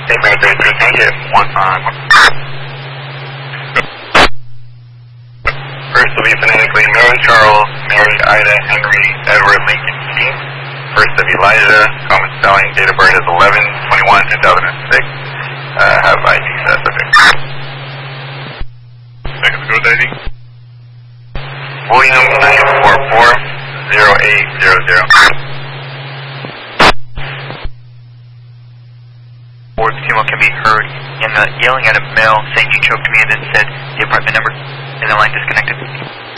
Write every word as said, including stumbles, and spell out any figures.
Hey, Mary Grace, can I get one on? First will be phonetically Mary Charles, Mary Ida, Henry, Edward, Lincoln, King. First of Elijah, common spelling, date of birth is eleven twenty-one two thousand six. Uh, have I D for that subject. Second to go with I D. William nine four four zero eight zero zero. Board's female can be heard in the yelling at a male saying he choked me and then said the apartment number and the line disconnected.